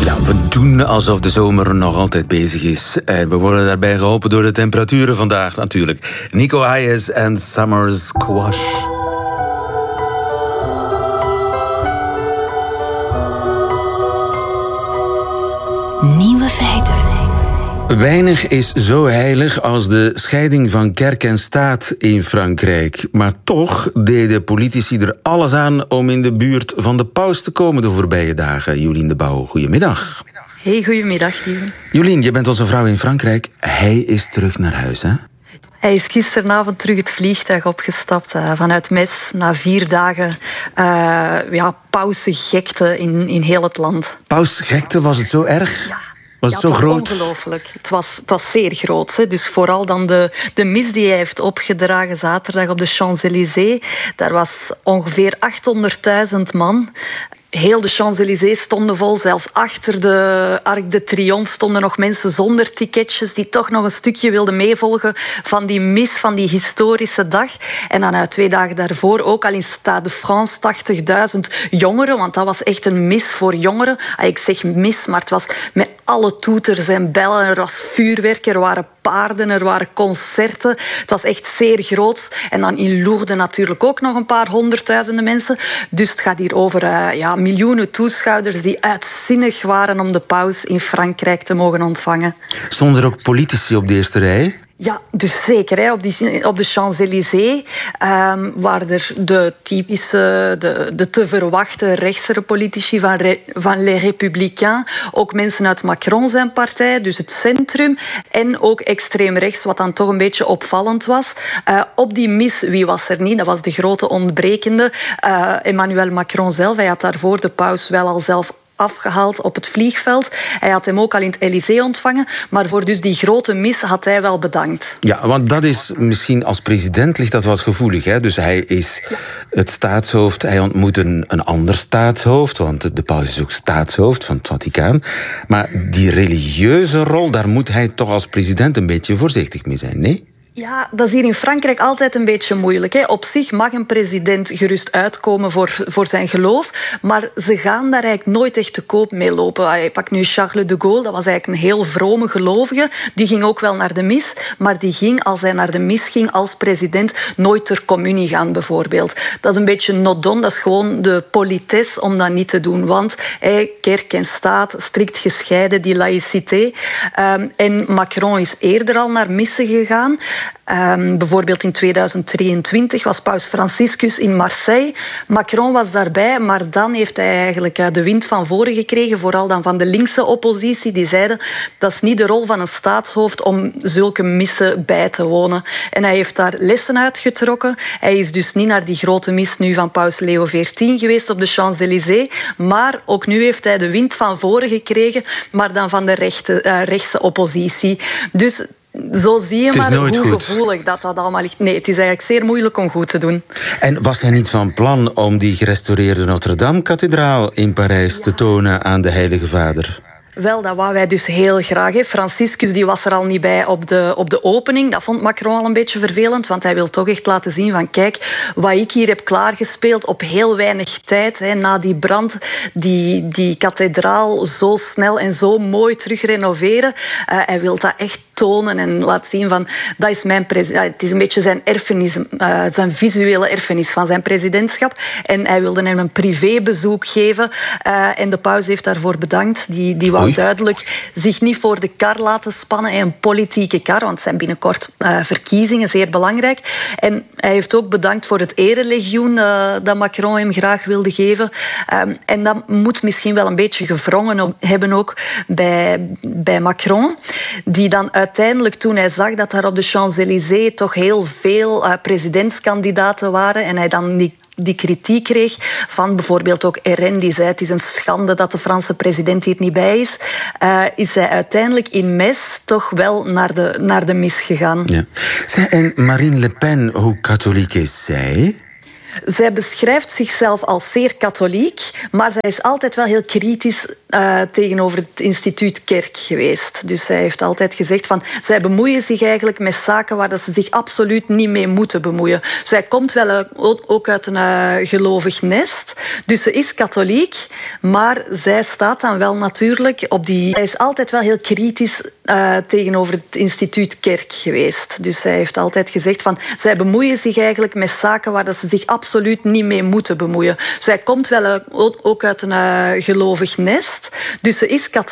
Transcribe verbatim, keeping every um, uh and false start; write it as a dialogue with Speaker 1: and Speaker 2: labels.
Speaker 1: Ja, we doen alsof de zomer nog altijd bezig is. En we worden daarbij geholpen door de temperaturen vandaag natuurlijk. Nico Hayes en Summer Squash.
Speaker 2: Nieuwe feiten.
Speaker 1: Weinig is zo heilig als de scheiding van kerk en staat in Frankrijk. Maar toch deden politici er alles aan om in de buurt van de paus te komen de voorbije dagen. Jolien de Bouw, goedemiddag.
Speaker 3: Hey, goedemiddag, lieve.
Speaker 1: Jolien, je bent onze vrouw in Frankrijk. Hij is terug naar huis, hè?
Speaker 3: Hij is gisteravond terug het vliegtuig opgestapt uh, vanuit Metz na vier dagen uh, ja, pausengekte in, in heel het land.
Speaker 1: Pausgekte, was het zo erg?
Speaker 3: Ja.
Speaker 1: Was
Speaker 3: ja,
Speaker 1: het zo
Speaker 3: het
Speaker 1: groot?
Speaker 3: Was ongelooflijk. Het was, het was zeer groot. Hè. Dus vooral dan de, de mis die hij heeft opgedragen zaterdag op de Champs-Élysées. Daar was ongeveer achthonderdduizend man. Heel de Champs-Élysées stonden vol. Zelfs achter de Arc de Triomphe stonden nog mensen zonder ticketjes die toch nog een stukje wilden meevolgen van die mis, van die historische dag. En dan uh, twee dagen daarvoor ook al in Stade de France tachtigduizend jongeren, want dat was echt een mis voor jongeren. Ah, ik zeg mis, maar het was met alle toeters en bellen. Er was vuurwerk, er waren paarden, er waren concerten. Het was echt zeer groot. En dan in Lourdes natuurlijk ook nog een paar honderdduizenden mensen. Dus het gaat hier over uh, ja, miljoenen toeschouwers die uitzinnig waren om de paus in Frankrijk te mogen ontvangen.
Speaker 1: Stonden er ook politici op de eerste rij?
Speaker 3: Ja, dus zeker. Hè. Op, die, op de Champs-Élysées um, waren er de typische, de, de te verwachte rechtsere politici van, Re, van Les Républicains. Ook mensen uit Macron zijn partij, dus het centrum. En ook extreem rechts, wat dan toch een beetje opvallend was. Uh, op die mis, wie was er niet? Dat was de grote ontbrekende. Uh, Emmanuel Macron zelf, hij had daarvoor de paus wel al zelf afgehaald op het vliegveld. Hij had hem ook al in het Élysée ontvangen, maar voor dus die grote mis had hij wel bedankt.
Speaker 1: Ja, want dat is misschien als president ligt dat wat gevoelig, hè? Dus hij is het staatshoofd, hij ontmoet een, een ander staatshoofd, want de paus is ook staatshoofd van het Vaticaan. Maar die religieuze rol, daar moet hij toch als president een beetje voorzichtig mee zijn, nee?
Speaker 3: Ja, dat is hier in Frankrijk altijd een beetje moeilijk. Hè. Op zich mag een president gerust uitkomen voor, voor zijn geloof, maar ze gaan daar eigenlijk nooit echt te koop mee lopen. Je pakt nu Charles de Gaulle, dat was eigenlijk een heel vrome gelovige. Die ging ook wel naar de mis, maar die ging, als hij naar de mis ging als president, nooit ter communie gaan bijvoorbeeld. Dat is een beetje not done, dat is gewoon de politesse om dat niet te doen. Want hey, kerk en staat, strikt gescheiden, die laïcité. Um, en Macron is eerder al naar missen gegaan. Um, bijvoorbeeld in tweeduizend drieëntwintig was paus Franciscus in Marseille. Macron was daarbij, maar dan heeft hij eigenlijk de wind van voren gekregen, vooral dan van de linkse oppositie. Die zeiden, dat is niet de rol van een staatshoofd om zulke missen bij te wonen. En hij heeft daar lessen uitgetrokken. Hij is dus niet naar die grote mis nu van paus Leo veertien geweest op de Champs-Élysées, maar ook nu heeft hij de wind van voren gekregen, maar dan van de rechte, uh, rechtse oppositie. Dus zo zie je maar hoe goed. gevoelig dat dat allemaal ligt. Nee, het is eigenlijk zeer moeilijk om goed te doen.
Speaker 1: En was hij niet van plan om die gerestaureerde Notre-Dame-kathedraal in Parijs ja. te tonen aan de Heilige Vader?
Speaker 3: Wel, dat wou wij dus heel graag. Hè. Franciscus die was er al niet bij op de, op de opening. Dat vond Macron al een beetje vervelend, want hij wil toch echt laten zien van kijk, wat ik hier heb klaargespeeld op heel weinig tijd, hè, na die brand, die, die kathedraal zo snel en zo mooi terug renoveren. Uh, hij wil dat echt tonen en laten zien van, dat is mijn president. Het is een beetje zijn erfenis, uh, zijn visuele erfenis van zijn presidentschap. En hij wilde hem een privébezoek geven. Uh, en de paus heeft daarvoor bedankt. Die, die wou Oei. duidelijk zich niet voor de kar laten spannen. Een politieke kar, want het zijn binnenkort uh, verkiezingen, zeer belangrijk. En hij heeft ook bedankt voor het erelegioen uh, dat Macron hem graag wilde geven. Um, en dat moet misschien wel een beetje gewrongen hebben ook bij, bij Macron. Die dan uiteindelijk, toen hij zag dat daar op de Champs-Élysées toch heel veel uh, presidentskandidaten waren en hij dan die die kritiek kreeg van bijvoorbeeld ook R N, die zei het is een schande dat de Franse president hier niet bij is, uh, is hij uiteindelijk in Metz toch wel naar de, naar de mis gegaan.
Speaker 1: Ja. En Marine Le Pen, hoe katholiek is zij?
Speaker 3: Zij beschrijft zichzelf als zeer katholiek, maar zij is altijd wel heel kritisch uh, tegenover het instituut kerk geweest. Dus zij heeft altijd gezegd van, zij bemoeien zich eigenlijk met zaken waar ze zich absoluut niet mee moeten bemoeien. Zij komt wel uh, ook uit een uh, gelovig nest, dus ze is katholiek, maar zij staat dan wel natuurlijk op die... Zij is altijd wel heel kritisch uh, tegenover het instituut kerk geweest. Dus zij heeft altijd gezegd van, zij bemoeien zich eigenlijk met zaken waar ze zich absoluut niet mee moeten bemoeien. Zij komt wel uh, ook uit een uh, gelovig nest, dus ze is katholiek.